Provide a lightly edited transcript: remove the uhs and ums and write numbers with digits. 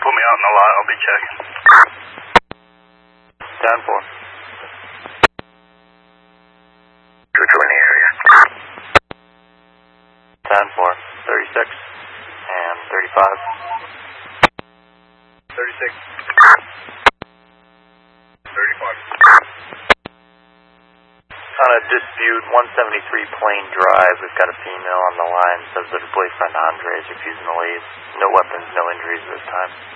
put me out in the lot. I'll be checking. 10-4. Trooper in the area. 10-4. 36 and 35. 36. 35. On a dispute, 173 Plain Drive, we've got a female on the line, says that her boyfriend Andre is refusing to leave. No weapons, no injuries this time.